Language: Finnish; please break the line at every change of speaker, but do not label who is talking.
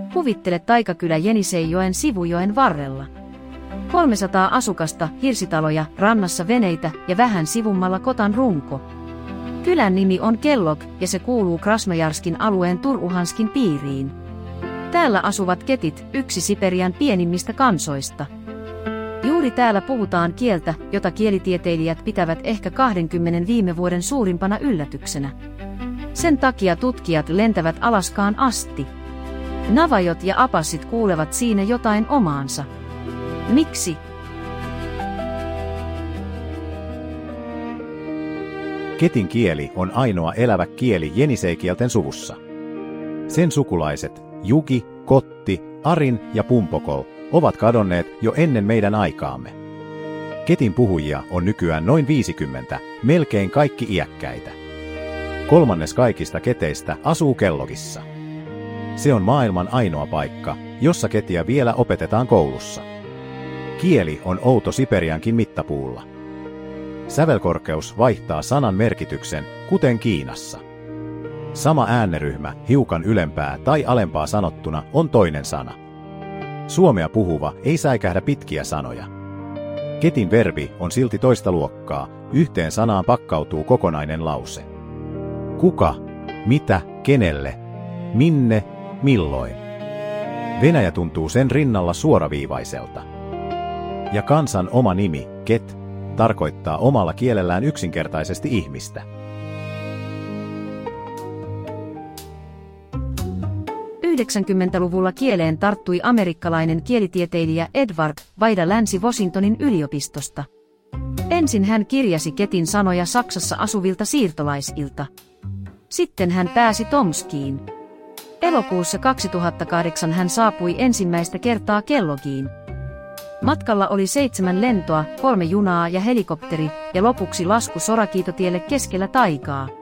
Kuvittele taikakylä Jeniseijoen sivujoen varrella. 300 asukasta, hirsitaloja, rannassa veneitä ja vähän sivummalla kotan runko. Kylän nimi on Kellog ja se kuuluu Krasnojarskin alueen Turuhanskin piiriin. Täällä asuvat ketit, yksi Siperian pienimmistä kansoista. Juuri täällä puhutaan kieltä, jota kielitieteilijät pitävät ehkä 20 viime vuoden suurimpana yllätyksenä. Sen takia tutkijat lentävät Alaskaan asti. Navajot ja apassit kuulevat siinä jotain omaansa. Miksi?
Ketin kieli on ainoa elävä kieli jeniseikielten suvussa. Sen sukulaiset, Jugi, Kotti, Arin ja Pumpokol, ovat kadonneet jo ennen meidän aikaamme. Ketin puhujia on nykyään noin 50, melkein kaikki iäkkäitä. 1/3 kaikista keteistä asuu Kellogissa. Se on maailman ainoa paikka, jossa ketiä vielä opetetaan koulussa. Kieli on outo Siperiankin mittapuulla. Sävelkorkeus vaihtaa sanan merkityksen, kuten Kiinassa. Sama ääneryhmä, hiukan ylempää tai alempaa sanottuna, on toinen sana. Suomea puhuva ei säikähdä pitkiä sanoja. Ketin verbi on silti toista luokkaa, yhteen sanaan pakkautuu kokonainen lause. Kuka, mitä, kenelle, minne, milloin. Venäjä tuntuu sen rinnalla suoraviivaiselta. Ja kansan oma nimi, ket, tarkoittaa omalla kielellään yksinkertaisesti ihmistä.
'90-luvulla kieleen tarttui amerikkalainen kielitieteilijä Edward Vaida Länsi-Washingtonin yliopistosta. Ensin hän kirjasi ketin sanoja Saksassa asuvilta siirtolaisilta. Sitten hän pääsi Tomskiin. Elokuussa 2008 hän saapui ensimmäistä kertaa Kellogiin. Matkalla oli 7 lentoa, 3 junaa ja helikopteri, ja lopuksi lasku sorakiitotielle keskellä taikaa.